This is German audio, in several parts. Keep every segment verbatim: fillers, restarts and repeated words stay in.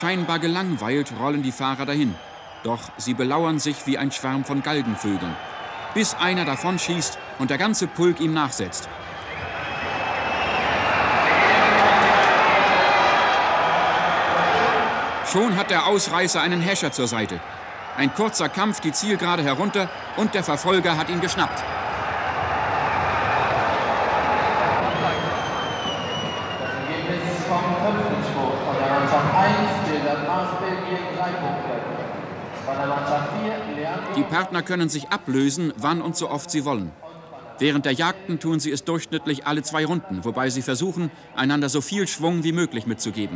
Scheinbar gelangweilt rollen die Fahrer dahin. Doch sie belauern sich wie ein Schwarm von Galgenvögeln. Bis einer davonschießt und der ganze Pulk ihm nachsetzt. Schon hat der Ausreißer einen Häscher zur Seite. Ein kurzer Kampf die Zielgerade herunter und der Verfolger hat ihn geschnappt. Die Partner können sich ablösen, wann und so oft sie wollen. Während der Jagden tun sie es durchschnittlich alle zwei Runden, wobei sie versuchen, einander so viel Schwung wie möglich mitzugeben.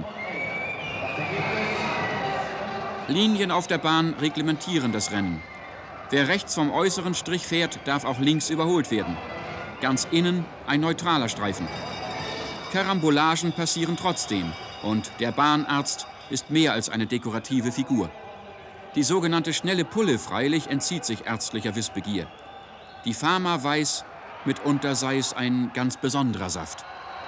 Linien auf der Bahn reglementieren das Rennen. Wer rechts vom äußeren Strich fährt, darf auch links überholt werden. Ganz innen ein neutraler Streifen. Karambolagen passieren trotzdem und der Bahnarzt ist mehr als eine dekorative Figur. Die sogenannte schnelle Pulle freilich entzieht sich ärztlicher Wissbegier. Die Fama weiß, mitunter sei es ein ganz besonderer Saft.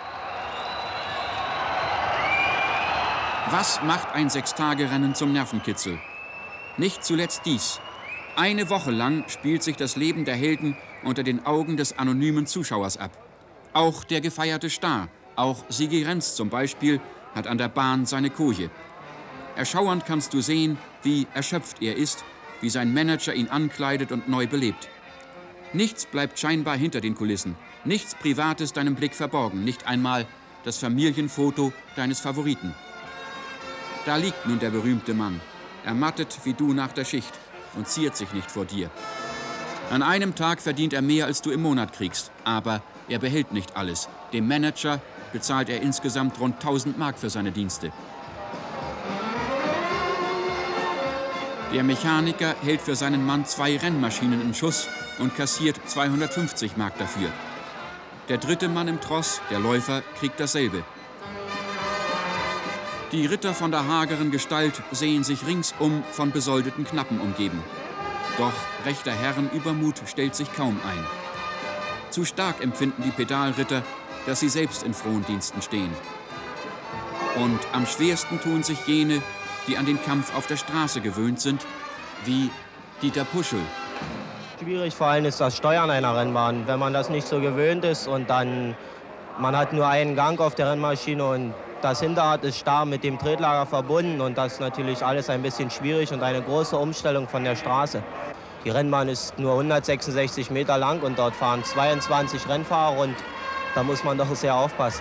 Was macht ein Sechstagerennen zum Nervenkitzel? Nicht zuletzt dies. Eine Woche lang spielt sich das Leben der Helden unter den Augen des anonymen Zuschauers ab. Auch der gefeierte Star, auch Sigi Renz zum Beispiel, hat an der Bahn seine Koje. Erschauernd kannst du sehen, wie erschöpft er ist, wie sein Manager ihn ankleidet und neu belebt. Nichts bleibt scheinbar hinter den Kulissen, nichts Privates deinem Blick verborgen, nicht einmal das Familienfoto deines Favoriten. Da liegt nun der berühmte Mann, ermattet wie du nach der Schicht und ziert sich nicht vor dir. An einem Tag verdient er mehr, als du im Monat kriegst, aber er behält nicht alles. Dem Manager bezahlt er insgesamt rund tausend Mark für seine Dienste. Der Mechaniker hält für seinen Mann zwei Rennmaschinen in Schuss und kassiert zweihundertfünfzig Mark dafür. Der dritte Mann im Tross, der Läufer, kriegt dasselbe. Die Ritter von der hageren Gestalt sehen sich ringsum von besoldeten Knappen umgeben. Doch rechter Herren Übermut stellt sich kaum ein. Zu stark empfinden die Pedalritter, dass sie selbst in Frondiensten stehen. Und am schwersten tun sich jene, die an den Kampf auf der Straße gewöhnt sind, wie Dieter Puschel. Schwierig vor allem ist das Steuern einer Rennbahn, wenn man das nicht so gewöhnt ist und dann, man hat nur einen Gang auf der Rennmaschine und das Hinterrad ist starr mit dem Tretlager verbunden und das ist natürlich alles ein bisschen schwierig und eine große Umstellung von der Straße. Die Rennbahn ist nur hundertsechsundsechzig Meter lang und dort fahren zweiundzwanzig Rennfahrer und da muss man doch sehr aufpassen.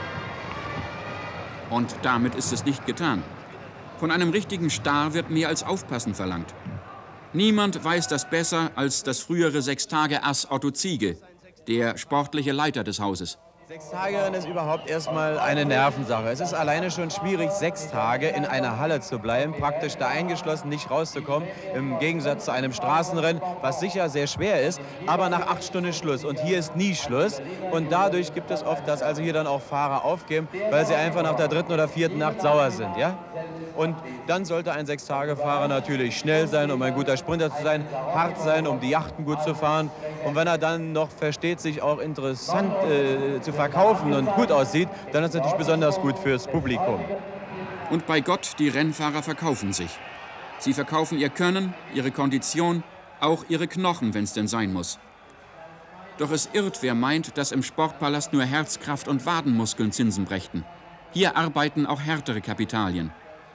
Und damit ist es nicht getan. Von einem richtigen Star wird mehr als Aufpassen verlangt. Niemand weiß das besser als das frühere Sechstage-Ass Otto Ziege, der sportliche Leiter des Hauses. Sechstagerennen ist überhaupt erstmal eine Nervensache. Es ist alleine schon schwierig, sechs Tage in einer Halle zu bleiben, praktisch da eingeschlossen, nicht rauszukommen, im Gegensatz zu einem Straßenrennen, was sicher sehr schwer ist, aber nach acht Stunden Schluss. Und hier ist nie Schluss. Und dadurch gibt es oft, dass also hier dann auch Fahrer aufgeben, weil sie einfach nach der dritten oder vierten Nacht sauer sind. Ja? Und dann sollte ein Sechstagefahrer natürlich schnell sein, um ein guter Sprinter zu sein, hart sein, um die Yachten gut zu fahren. Und wenn er dann noch versteht, sich auch interessant äh, zu verkaufen und gut aussieht, dann ist es natürlich besonders gut fürs Publikum. Und bei Gott, die Rennfahrer verkaufen sich. Sie verkaufen ihr Können, ihre Kondition, auch ihre Knochen, wenn es denn sein muss. Doch es irrt, wer meint, dass im Sportpalast nur Herzkraft und Wadenmuskeln Zinsen brächten. Hier arbeiten auch härtere Kapitalien.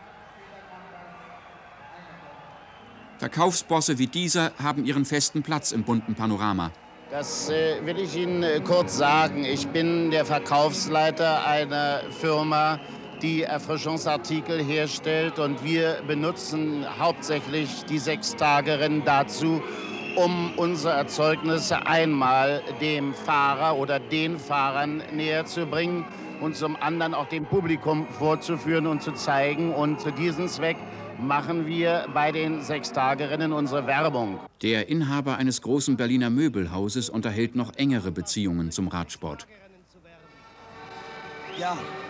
Verkaufsbosse wie dieser haben ihren festen Platz im bunten Panorama. Das äh, will ich Ihnen äh, kurz sagen. Ich bin der Verkaufsleiter einer Firma, die Erfrischungsartikel herstellt. Und wir benutzen hauptsächlich die Sechstagerennen dazu, um unsere Erzeugnisse einmal dem Fahrer oder den Fahrern näher zu bringen und zum anderen auch dem Publikum vorzuführen und zu zeigen. Und zu diesem Zweck machen wir bei den Sechstagerennen unsere Werbung. Der Inhaber eines großen Berliner Möbelhauses unterhält noch engere Beziehungen zum Radsport. Ja.